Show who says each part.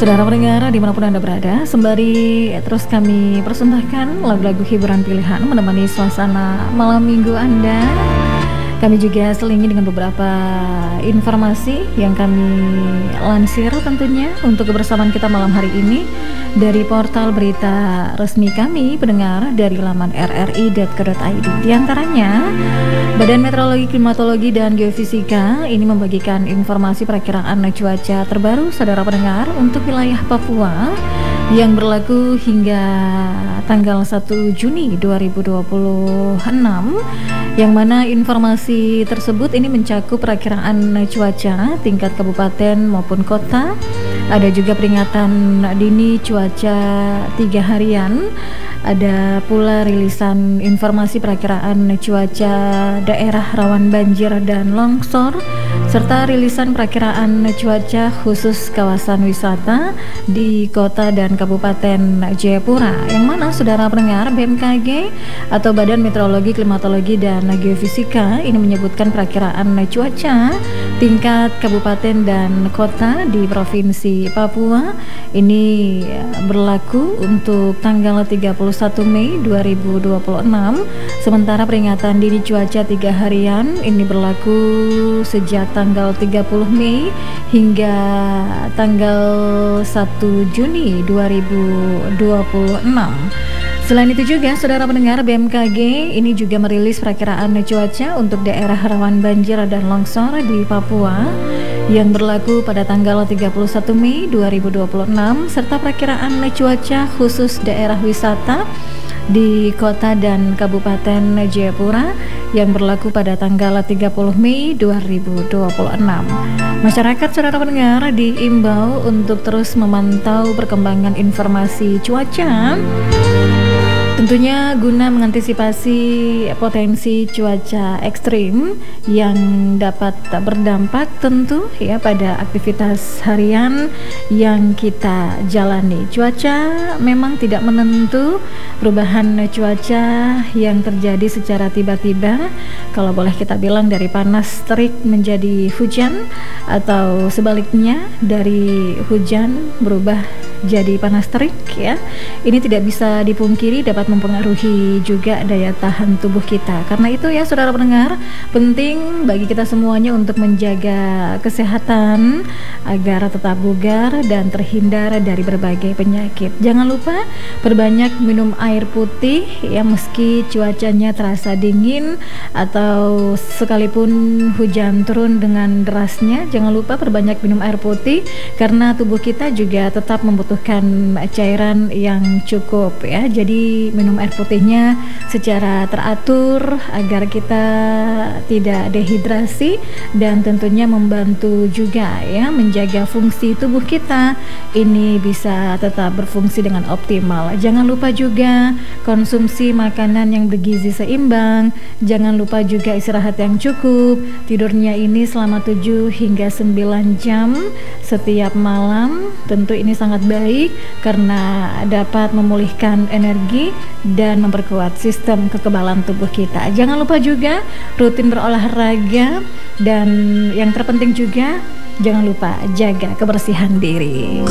Speaker 1: Saudara pendengar dimanapun Anda berada, sembari terus kami persembahkan lagu-lagu hiburan pilihan menemani suasana malam minggu Anda. Kami juga selingi dengan beberapa informasi yang kami lansir tentunya untuk kebersamaan kita malam hari ini dari portal berita resmi kami pendengar dari laman rri.co.id. Di antaranya, Badan Meteorologi, Klimatologi, dan Geofisika ini membagikan informasi perakiraan cuaca terbaru saudara pendengar untuk wilayah Papua yang berlaku hingga tanggal 1 Juni 2026, yang mana informasi tersebut ini mencakup perakiraan cuaca tingkat kabupaten maupun kota. Ada juga peringatan dini cuaca 3 harian. Ada pula rilisan informasi perakiraan cuaca daerah rawan banjir dan longsor, serta rilisan perakiraan cuaca khusus kawasan wisata di kota dan kabupaten Jayapura, yang mana saudara pendengar BMKG atau Badan Meteorologi, Klimatologi, dan Geofisika ini menyebutkan perakiraan cuaca tingkat kabupaten dan kota di Provinsi Papua ini berlaku untuk tanggal 31 Mei 2026, sementara peringatan dini cuaca 3 harian ini berlaku sejak tanggal 30 Mei hingga tanggal 1 Juni 2026. Selain itu juga saudara pendengar, BMKG ini juga merilis perakiraan cuaca untuk daerah rawan banjir dan longsor di Papua yang berlaku pada tanggal 31 Mei 2026, serta perakiraan cuaca khusus daerah wisata di kota dan kabupaten Jayapura yang berlaku pada tanggal 30 Mei 2026. Masyarakat saudara pendengar diimbau untuk terus memantau perkembangan informasi cuaca, tentunya guna mengantisipasi potensi cuaca ekstrim yang dapat berdampak tentu ya pada aktivitas harian yang kita jalani. Cuaca memang tidak menentu, perubahan cuaca yang terjadi secara tiba-tiba, kalau boleh kita bilang dari panas terik menjadi hujan, atau sebaliknya dari hujan berubah jadi panas terik ya. Ini tidak bisa dipungkiri dapat mempengaruhi juga daya tahan tubuh kita. Karena itu ya saudara pendengar, penting bagi kita semuanya untuk menjaga kesehatan agar tetap bugar dan terhindar dari berbagai penyakit. Jangan lupa perbanyak minum air putih ya, meski cuacanya terasa dingin atau sekalipun hujan turun dengan derasnya, jangan lupa perbanyak minum air putih karena tubuh kita juga tetap membutuhkan cairan yang cukup ya. Jadi minum air putihnya secara teratur agar kita tidak dehidrasi dan tentunya membantu juga ya menjaga fungsi tubuh kita ini bisa tetap berfungsi dengan optimal. Jangan lupa juga konsumsi makanan yang bergizi seimbang. Jangan lupa juga istirahat yang cukup. Tidurnya ini selama 7 hingga 9 jam setiap malam. Tentu ini sangat baik karena dapat memulihkan energi dan memperkuat sistem kekebalan tubuh kita. Jangan lupa juga rutin berolahraga, dan yang terpenting juga jangan lupa jaga kebersihan diri.